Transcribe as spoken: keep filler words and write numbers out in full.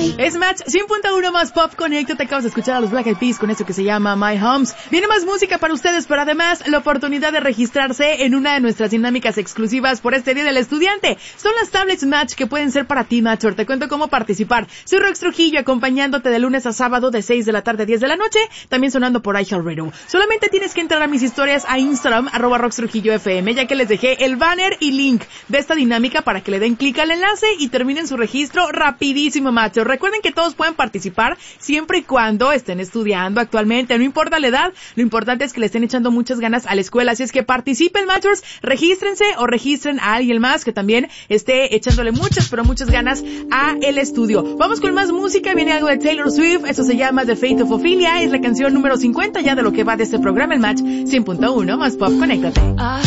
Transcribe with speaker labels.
Speaker 1: M.
Speaker 2: Es Match cien punto uno más Pop Connect. Te acabas de escuchar a los Black Eyed Peas con eso que se llama My Homes. Viene más música para ustedes, pero además la oportunidad de registrarse en una de nuestras dinámicas exclusivas por este Día del Estudiante. Son las tablets Match que pueden ser para ti, Matcher. Te cuento cómo participar. Soy Rox Trujillo, acompañándote de lunes a sábado de seis de la tarde a diez de la noche, también sonando por iHeartRadio. Solamente tienes que entrar a mis historias a Instagram, arroba Rox Trujillo F M, ya que les dejé el banner y link de esta dinámica para que le den clic al enlace y terminen su registro rapidísimo, macho. Recuerden que todos pueden participar siempre y cuando estén estudiando actualmente, no importa la edad, lo importante es que le estén echando muchas ganas a la escuela, así es que participen, machos, regístrense o registren a alguien más que también esté echándole muchas, pero muchas ganas a el estudio. Vamos con más música, viene algo de Taylor Swift, eso se llama The Fate of Ophelia, es la canción número cincuenta ya de lo que va de este programa, el Match cien punto uno más Pop, conéctate.